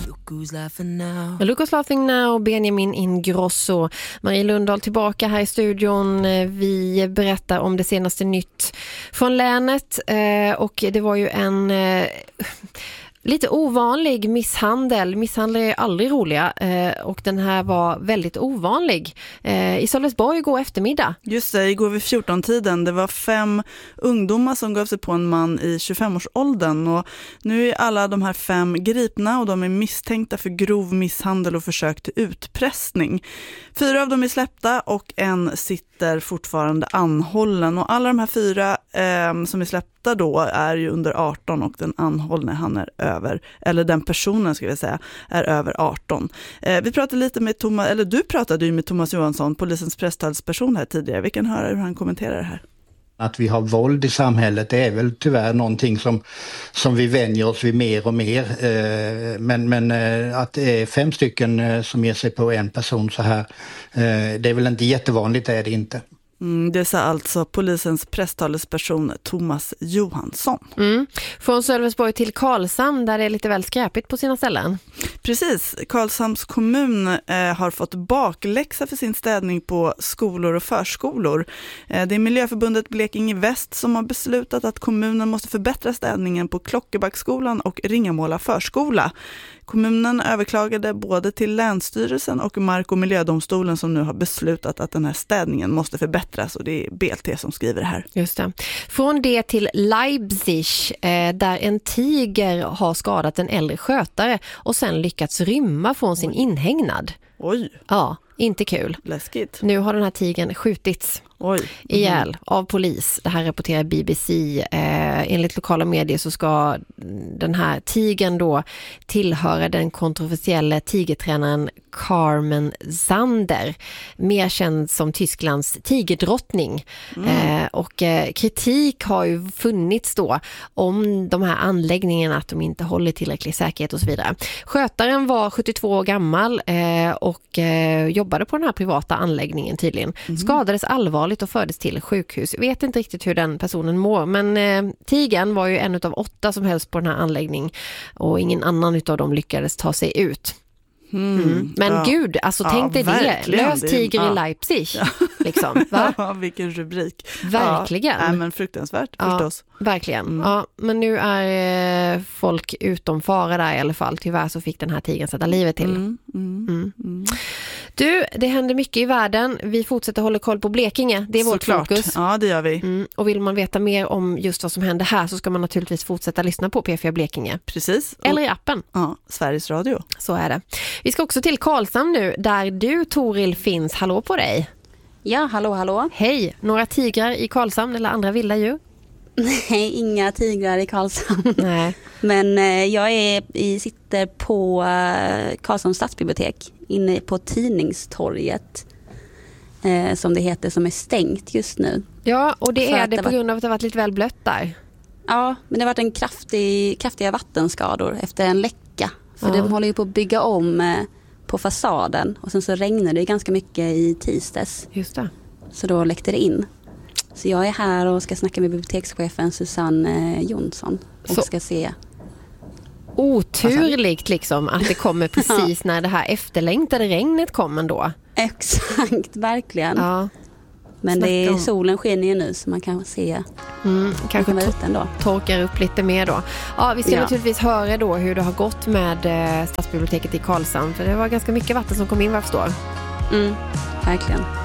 Look who's laughing now. Look who's laughing now, Benjamin Ingrosso. Marie Lundahl tillbaka här i studion. Vi berättar om det senaste nytt från länet. Och det var ju en lite ovanlig misshandel. Misshandel är aldrig roliga. Och den här var väldigt ovanlig. I Sölvesborg igår eftermiddag. Just det, igår vid 14-tiden. Det var 5 ungdomar som gav sig på en man i 25-årsåldern. Och nu är alla de här 5 gripna och de är misstänkta för grov misshandel och försök till utpressning. 4 av dem är släppta och en sitter fortfarande anhållen. Och alla de här 4 som är släppta då är ju under 18 och den anhållne han är över, eller den personen ska vi säga, är över 18. Vi pratade lite med du pratade ju med Thomas Johansson, polisens presstalsperson här tidigare. Vi kan höra hur han kommenterar det här. Att vi har våld i samhället, det är väl tyvärr någonting som vi vänjer oss vid mer och mer. Men att det är 5 stycken som ger sig på en person så här, det är väl inte jättevanligt, det är det inte. Det sa alltså polisens presstalesperson Thomas Johansson. Från Sölvesborg till Karlshamn där det är lite väl skräpigt på sina ställen. Precis, Karlshamns kommun har fått bakläxa för sin städning på skolor och förskolor. Det är Miljöförbundet Blekinge Väst som har beslutat att kommunen måste förbättra städningen på Klockebacksskolan och Ringamåla förskola. Kommunen överklagade både till Länsstyrelsen och Mark- och miljödomstolen som nu har beslutat att den här städningen måste förbättras, och det är BLT som skriver det här. Just det. Från det till Leipzig där en tiger har skadat en äldre skötare och sen lyckats rymma från sin inhägnad. Oj. Ja, inte kul. Läskigt. Nu har den här tigern skjutits ihjäl av polis. Det här rapporterar BBC. Enligt lokala medier så ska den här tigern då tillhöra den kontroversiella tigertränaren Carmen Zander, mer känd som Tysklands tigerdrottning. Och kritik har ju funnits då om de här anläggningarna, att de inte håller tillräcklig säkerhet och så vidare. Skötaren var 72 år gammal och jobbade på den här privata anläggningen tydligen. Skadades allvarligt och fördes till sjukhus. Jag vet inte riktigt hur den personen mår, men tigern var ju en av 8 som hölls på den här anläggningen och ingen annan utav dem lyckades ta sig ut. Men gud, alltså tänk dig det. Lös tiger i Leipzig. Liksom, va? Ja, vilken rubrik. Verkligen. Ja, men fruktansvärt förstås. Verkligen. Ja, men nu är folk utom fara där i alla fall. Tyvärr så fick den här tigern sätta livet till. Du, det händer mycket i världen. Vi fortsätter hålla koll på Blekinge. Det är vårt fokus. Ja, det gör vi. Och vill man veta mer om just vad som händer här så ska man naturligtvis fortsätta lyssna på P4 Blekinge. Precis. Eller i appen. Ja, Sveriges Radio. Så är det. Vi ska också till Karlshamn nu, där du, Toril, finns. Hallå på dig. Ja, hallå. Hej. Några tigrar i Karlshamn eller andra vilda djur? Nej, inga tigrar i Karlshamn. Nej. Men jag sitter på Karlshamns stadsbibliotek inne på Tidningstorget som det heter, som är stängt just nu. Ja, och det är det på grund av att det har varit lite väl blött där. Ja, men det har varit kraftiga vattenskador efter en läcka. För de håller ju på att bygga om på fasaden och sen så regnar det ganska mycket i tisdags. Just det. Så då läckte det in. Så jag är här och ska snacka med bibliotekschefen Susanne Jonsson och ska se. Oturligt liksom att det kommer precis när det här efterlängtade regnet kommer då. Exakt, verkligen. Ja. Men solen skiner ju nu så man kan se kanske torkar upp lite mer då. Ja, vi ska naturligtvis höra då hur det har gått med stadsbiblioteket i Karlshamn, för det var ganska mycket vatten som kom in, vad jag förstår. Verkligen.